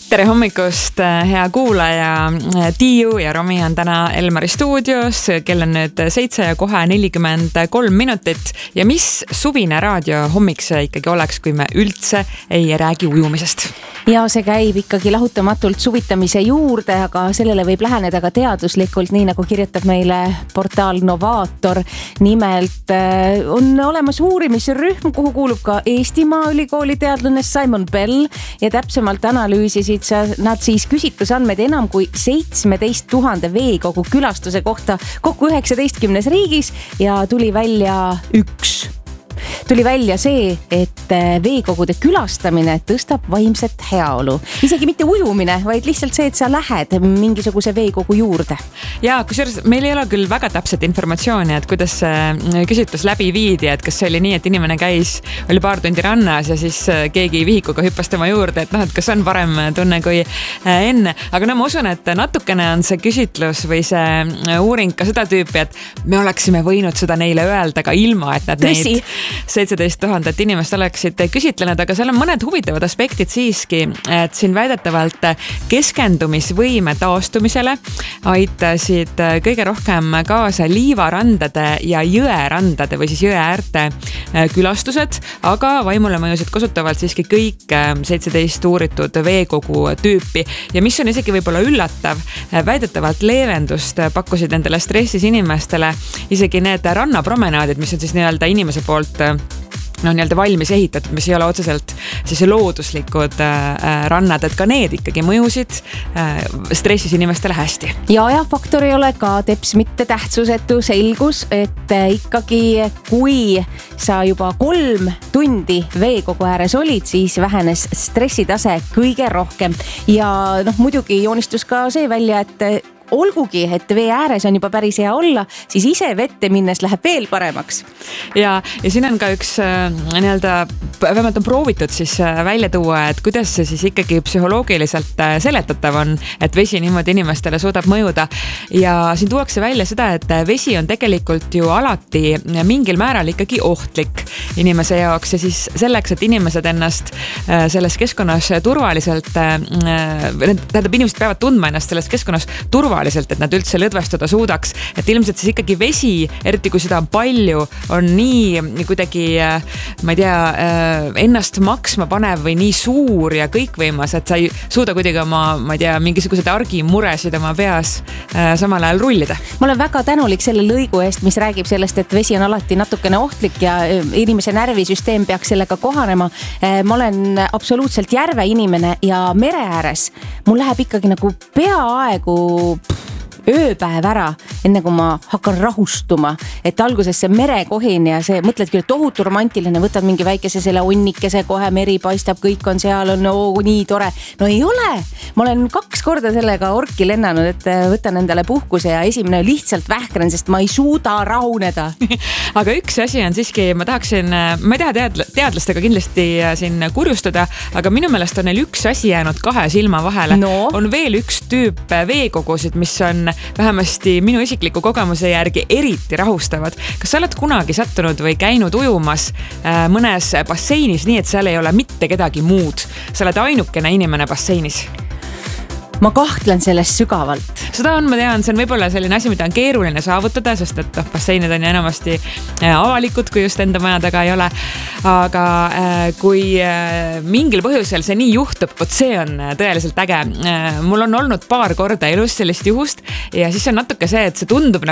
Tere hommikust, hea kuulaja. Tiiu ja Romi on täna Elmari stuudios. Kell on nüüd 7 ja kohe 43 minutit. Ja mis suvine raadio hommik see ikkagi oleks, kui me üldse ei räägi ujumisest? Ja see käib ikkagi lahutamatult suvitamise juurde, aga sellele võib läheneda ka teaduslikult, nii nagu kirjutab meile portaal Novaator. Nimelt on olemas uurimisrühm, kuhu kuulub ka Eestimaa ülikooli teadlane Simon Bell ja täpsemalt analüüsisid nad siis küsitlusandmed enam kui 17 000 veekogu külastuse kohta kokku 19 riigis ja tuli välja see, et veekogude külastamine tõstab vaimset heaolu. Isegi mitte ujumine, vaid lihtsalt see, et sa lähed mingisuguse veekogu juurde. Ja kusjuures meil ei ole küll väga täpset informatsiooni, et kuidas see küsitlus läbi viidi, et kas see oli nii, et inimene oli paar tundi rannas ja siis keegi vihikuga hüppas tema juurde, et kas on parem tunne kui enne. Aga ma usun, et natukene on see küsitlus või see uuring ka seda tüüpi, et me oleksime võinud seda neile öelda ka ilma, et nad neid 17 000 inimest oleksid küsitlenud, aga seal on mõned huvitavad aspektid siiski, et siin väidetavalt keskendumisvõime taastumisele aitasid kõige rohkem kaasa liivarandade ja jõerandade või siis jõeäärte külastused, aga vaimule mõjusid kasutavalt siiski kõik 17 uuritud veekogu tüüpi. Ja mis on isegi võib-olla üllatav, väidetavalt leevendust pakkusid endale stressis inimestele isegi need rannapromenaadid, mis on siis nii-öelda inimese poolt nii-öelda valmis ehitatud, mis ei ole otseselt siis looduslikud rannad, et ka need ikkagi mõjusid stressis inimestele hästi. Ja ajafaktor ei ole ka teps mitte tähtsusetu, selgus, et ikkagi kui sa juba 3 tundi veekogu ääres olid, siis vähenes stressitase kõige rohkem. Ja muidugi joonistus ka see välja, et olgugi, et vee ääres on juba päris hea olla, siis ise vette minnes läheb veel paremaks. Ja siin on ka üks nii-öelda, vähemalt on proovitud siis välja tuua, et kuidas see siis ikkagi psühholoogiliselt seletatav on, et vesi niimoodi inimestele suudab mõjuda. Ja siin tuuakse välja seda, et vesi on tegelikult ju alati mingil määral ikkagi ohtlik inimese jaoks ja siis selleks, et inimesed ennast selles keskkonnas turvaliselt, tähendab inimesed peavad tundma ennast selles keskkonnas turvaliselt, et nad üldse lõdvestuda suudaks, et ilmselt siis ikkagi vesi, eriti kui seda on palju, on nii kuidagi, ma ei tea, ennast maksma panev või nii suur ja kõikvõimas, et sa ei suuda kuidagi oma, ma ei tea, mingisugused argimuresid oma peas samal ajal rullida. Ma olen väga tänulik selle lõigu eest, mis räägib sellest, et vesi on alati natukene ohtlik ja inimese närvisüsteem peaks sellega kohanema. Ma olen absoluutselt järve inimene ja mere ääres mul läheb ikkagi nagu peaaegu ööpäev ära, enne kui ma hakkan rahustuma, et alguses see merekohin ja see, mõtled küll tohutu romantiline, võtad mingi väikese selle onnikese, kohe meri paistab, kõik on seal, on nii tore. No ei ole, ma olen 2 korda sellega orki lennanud, et võtan endale puhkuse ja esimene lihtsalt vähkren, sest ma ei suuda rahuneda. Aga üks asi on siiski, ma ei taha teadlastega kindlasti siin kurjustada, aga minu meelest on neil üks asi jäänud 2 silma vahele. On veel üks tüüp veekogusid, mis on vähemasti minu isikliku kogemuse järgi eriti rahustavad. Kas sa oled kunagi sattunud või käinud ujumas mõnes basseinis nii, et seal ei ole mitte kedagi muud? Sa oled ainukene inimene basseinis. Ma kahtlen sellest sügavalt. Seda on, ma tean, see on võib-olla selline asi, mida on keeruline saavutada, sest et basseinid on ju enamasti avalikud, kui just enda maja taga ei ole. Aga kui mingil põhjusel see nii juhtub, see on tõeliselt äge. Mul on olnud paar korda elus sellist juhust ja siis on natuke see, et see tundub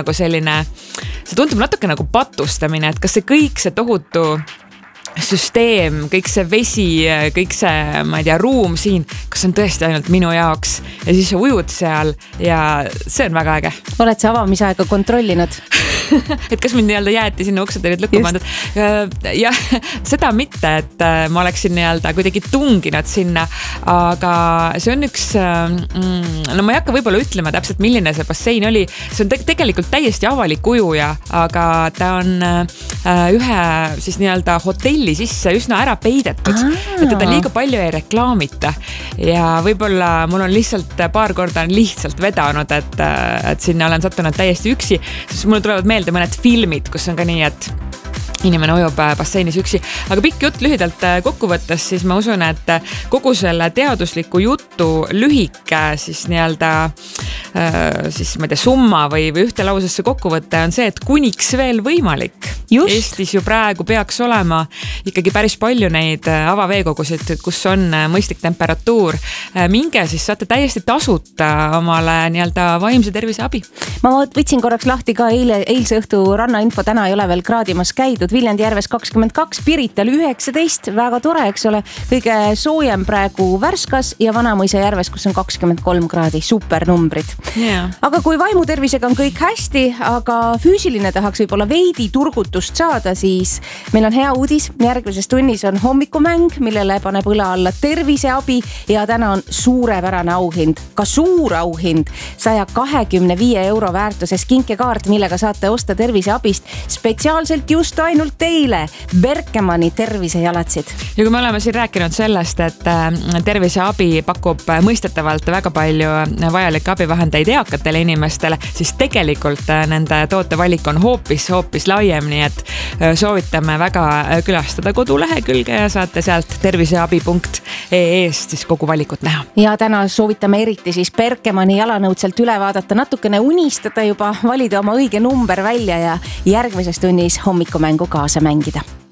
natuke nagu patustamine, et kas see kõik see tohutu süsteem, kõik see vesi, kõik see, ma ei tea, ruum siin, kas on tõesti ainult minu jaoks ja siis sa ujud seal ja see on väga äge. Oled sa avamisaega kontrollinud? Et kas mind nii-öelda jäeti sinna uksed olid lükku pandud? Ja seda mitte, et ma oleksin nii-öelda kuidagi tunginud sinna, aga see on üks, ma ei hakka võib-olla ütlema täpselt, milline see bassein oli. See on tegelikult täiesti avalik ujuja, aga ta on ühe siis nii-öelda hotelli sisse üsna ära peidetud, et teda liiga palju ei reklaamita ja võib-olla mul on lihtsalt paar korda on lihtsalt vedanud, et sinna olen sattunud täiesti üksi, sest mulle tulevad meelde mõned filmid, kus on ka nii, et inimene ujub basseinis üksi. Aga pikk jutt lühidalt kokku võttes, siis ma usun, et kogu selle teadusliku jutu lühike siis nii-öelda siis ma ei tea, summa või ühte lausesse kokkuvõte on see, et kuniks veel võimalik. Just. Eestis ju praegu peaks olema ikkagi päris palju neid avaveekogusid, kus on mõistlik temperatuur. Minge siis saate täiesti tasuta omale nii-öelda vaimse tervise abi. Ma võtsin korraks lahti ka eilse õhtu rannainfo, täna ei ole veel kraadimas käidud. Viljandi järves 22, Pirital 19, väga tore, eks ole. Kõige soojem praegu Värskas ja Vanamõisa järves, kus on 23 kraadi, super numbrid. Yeah. Aga kui vaimutervisega on kõik hästi, aga füüsiline tahaks võib-olla veidi turgutust saada, siis meil on hea uudis. Järgmises tunnis on hommikumäng, millele paneb õla alla terviseabi ja täna on suurepärane auhind, ka suur auhind, 125 € väärtuses kinkekaart, millega saate osta terviseabist spetsiaalselt just ainult teile Berkemani tervisejalatsid. Ja kui me oleme siin rääkinud sellest, et terviseabi pakub mõistetavalt väga palju vajalikke abivahendeid eakatele inimestele, siis tegelikult nende tootevalik on hoopis laiem, nii et soovitame väga külastada kodulehekülge ja saate sealt terviseabi.ee-st siis kogu valikut näha. Ja täna soovitame eriti siis Berkemani jalanõudselt üle vaadata, natukene unistada juba, valida oma õige number välja ja järgmises tunnis hommikumängu kaasa mängida.